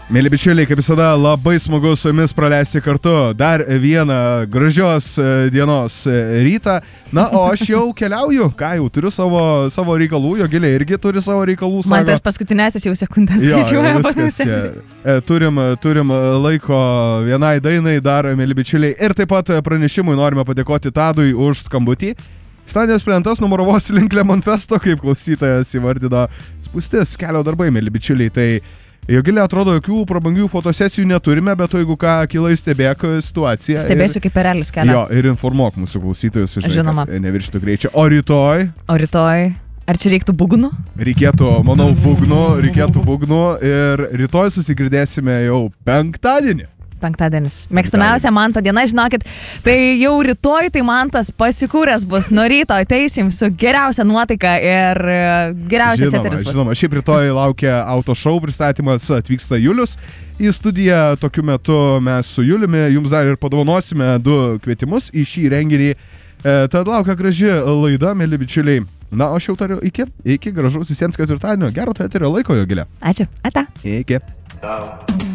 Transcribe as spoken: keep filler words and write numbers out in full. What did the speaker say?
Mėly bičiuliai, kaip visada, labai smagu su jumis praleisti kartu dar vieną gražios dienos rytą. Na, o aš jau keliauju, ką jau turiu savo, savo reikalų, Jogilė irgi turi savo reikalų. Man tai aš paskutinėsis jau sekundės skaičiuoju pas mus. Turim, turim laiko vienai dainai dar, mėly bičiuliai. Ir taip pat pranešimui norime padėkoti Tadui už skambutį. Stadijos plentas numerovos link Lemonfesto, kaip klausytojas įvardino, spūstis kelio darbai, mėly bičiuliai. Tai Jogilė, atrodo, jokių prabangių fotosesijų neturime, bet jeigu ką, akylai stebėk situaciją. Stebėsiu, ir, kaip erelis kelia. Jo, ir informuok mūsų klausytojus, žinoma, kad nevirštų greičio. O rytoj? O rytoj? Ar čia reiktų būgnų? Reikėtų, manau, būgnų, reikėtų būgnų ir rytoj susigirdėsime jau penktadienį. Penktadienis. Mėgstamiausia Manto diena, žinokit, tai jau rytoj tai Mantas pasikūręs bus, nuo ryto ateisim su geriausia nuotaika ir geriausias eteris bus. Žinoma, šiaip rytoj laukia auto show pristatymas, atvyksta Julius į studiją, tokiu metu mes su Juliumi jums dar ir padovanosime du kvietimus į šį renginį, e, tad laukia graži laida, mėly bičiuliai. Na, o aš jau tariu iki, iki gražaus visiems ketvirtadienio, gero to eterio laiko, Jogilė. Ačiū, ata. Iki. Ciao.